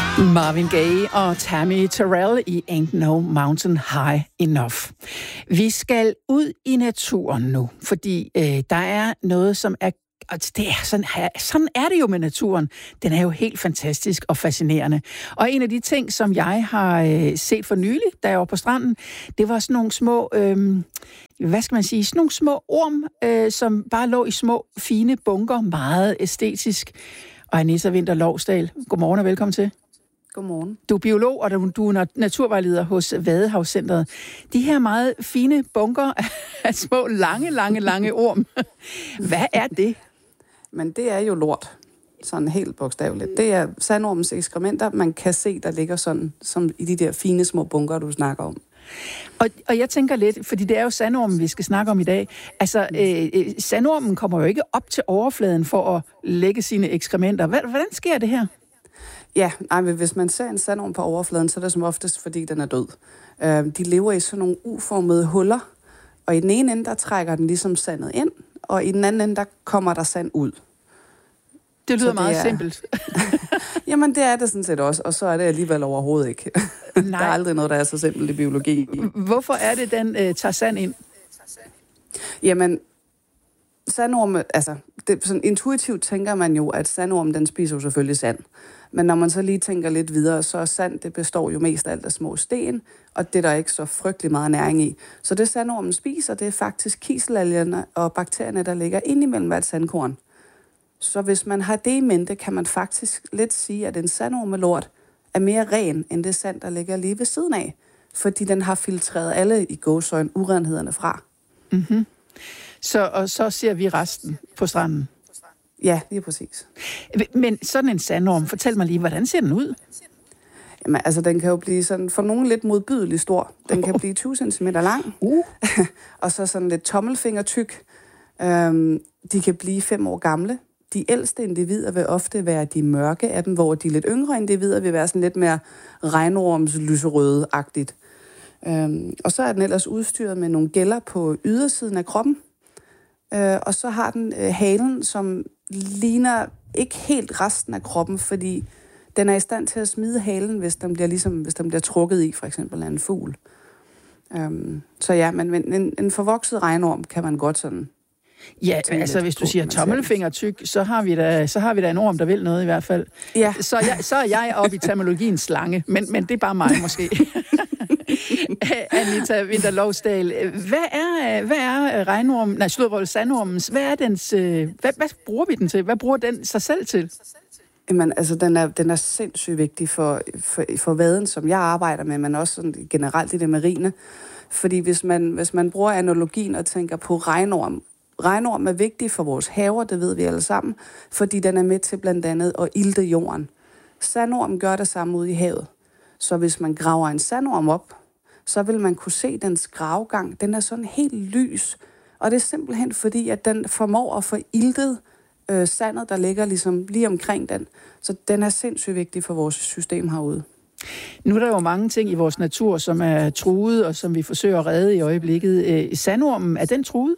Marvin Gaye og Tammy Terrell i Ain't No Mountain High Enough. Vi skal ud i naturen nu, fordi der er noget, som er... Det er sådan er det jo med naturen. Den er jo helt fantastisk og fascinerende. Og en af de ting, som jeg har set for nylig, da jeg var på stranden, det var sådan nogle små... hvad skal man sige? Sådan nogle små orm, som bare lå i små, fine bunker, meget æstetisk. Og Anissa Winther Lovsdal, godmorgen og velkommen til. Godmorgen. Du er biolog, og du er naturvejleder hos Vadehavscentret. De her meget fine bunker af små, lange orm. Hvad er det? Men det er jo lort, sådan helt bogstaveligt. Det er sandormens ekskrementer, man kan se, der ligger sådan, som i de der fine små bunker, du snakker om. Og jeg tænker lidt, fordi det er jo sandormen, vi skal snakke om i dag. Altså, sandormen kommer jo ikke op til overfladen for at lægge sine ekskrementer. Hvordan sker det her? Ja, hvis man ser en sandorm på overfladen, så er det som oftest, fordi den er død. De lever i sådan nogle uformede huller, og i den ene ende, der trækker den ligesom sandet ind, og i den anden ende, der kommer der sand ud. Det lyder meget simpelt. Jamen, det er det sådan set også, og så er det alligevel overhovedet ikke. Der er aldrig noget, der er så simpelt i biologi. Hvorfor er det, den tager sand ind? Jamen, sandorme, altså, sådan intuitivt tænker man jo, at sandormen, den spiser jo selvfølgelig sand. Men når man så lige tænker lidt videre, så er sand, det består jo mest af alt af små sten, og det er der ikke så frygtelig meget næring i. Så det sandormen spiser, det er faktisk kiselalgerne og bakterierne, der ligger ind imellem hvert sandkorn. Så hvis man har det i mente, kan man faktisk lidt sige, at en sandormelort er mere ren, end det sand, der ligger lige ved siden af. Fordi den har filtreret alle i gåseøjne urenhederne fra. Mm-hmm. Så ser vi resten på stranden? Ja, lige præcis. Men sådan en sandorm, fortæl mig lige, hvordan ser den ud? Jamen, altså, den kan jo blive sådan, for nogen lidt modbydelig stor. Den kan blive 20 cm lang, og så sådan lidt tommelfingertyk. De kan blive 5 år gamle. De ældste individer vil ofte være de mørke af dem, hvor de lidt yngre individer vil være sådan lidt mere regnorms lyserøde-agtigt. Og så er den ellers udstyret med nogle gælder på ydersiden af kroppen. Og så har den halen, som ligner ikke helt resten af kroppen, fordi den er i stand til at smide halen, hvis den bliver trukket i, for eksempel af en fugl. Så ja, men en forvokset regnorm kan man godt sådan... Ja, altså hvis du siger tommelfingertyk, så har vi da en orm, der vil noget i hvert fald. Ja. Så er jeg oppe i terminologiens slange, men det er bare mig måske. Anissa Winther Lovsdal, hvad er sandormens, hvad er dens, hvad bruger vi den til? Hvad bruger den sig selv til? Jamen, altså, den er sindssygt vigtig for vaden, som jeg arbejder med, men også sådan generelt i det marine. Fordi hvis man bruger analogien og tænker på regnorm er vigtig for vores haver, det ved vi alle sammen, fordi den er med til blandt andet at ilte jorden. Sandorm gør det samme ude i havet. Så hvis man graver en sandorm op, så vil man kunne se dens gravegang. Den er sådan helt lys, og det er simpelthen fordi, at den formår at få iltet sandet, der ligger ligesom lige omkring den. Så den er sindssygt vigtig for vores system herude. Nu er der jo mange ting i vores natur, som er truet, og som vi forsøger at redde i øjeblikket. Sandormen, er den truet?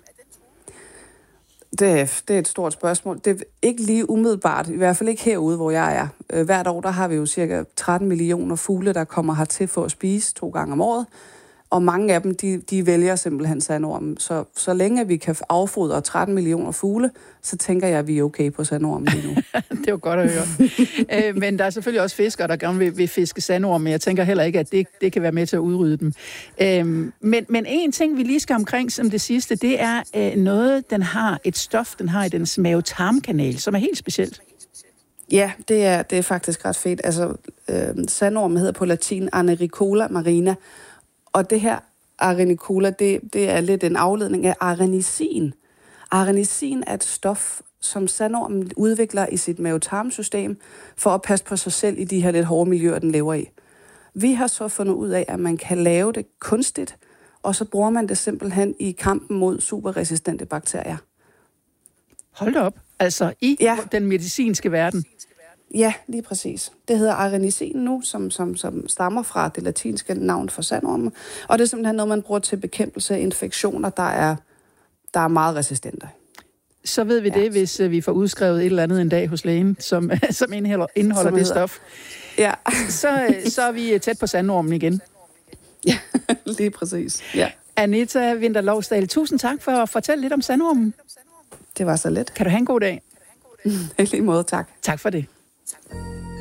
Det er et stort spørgsmål. Det er ikke lige umiddelbart, i hvert fald ikke herude, hvor jeg er. Hvert år, der har vi jo cirka 13 millioner fugle, der kommer hertil for at spise 2 gange om året. Og mange af dem, de vælger simpelthen sandormen. Så længe vi kan affodre 13 millioner fugle, så tænker jeg, at vi er okay på sandormen lige nu. Det er jo godt at høre. Men der er selvfølgelig også fiskere, der gerne vil fiske sandormen, men jeg tænker heller ikke, at det kan være med til at udrydde dem. Men en ting, vi lige skal omkring som det sidste, det er noget, et stof, den har i dens mave-tarmkanal, som er helt specielt. Ja, det er faktisk ret fedt. Altså, sandormen hedder på latin Arenicola marina, og det her arenicola, det er lidt en afledning af arenicin. Arenicin er et stof, som sandormen udvikler i sit mave-tarmsystem for at passe på sig selv i de her lidt hårde miljøer, den lever i. Vi har så fundet ud af, at man kan lave det kunstigt, og så bruger man det simpelthen i kampen mod superresistente bakterier. Hold da op. Altså i den medicinske verden. Ja, lige præcis. Det hedder arenicin nu, som stammer fra det latinske navn for sandormen. Og det er simpelthen noget, man bruger til bekæmpelse af infektioner, der er meget resistente. Så ved vi det, hvis vi får udskrevet et eller andet en dag hos lægen, som indeholder det stof. Ja. så er vi tæt på sandormen igen. Ja, lige præcis. Ja. Anita Winther Lovsdal, tusind tak for at fortælle lidt om sandormen. Det var så let. Kan du have en god dag? I lige måde, tak. Tak for det.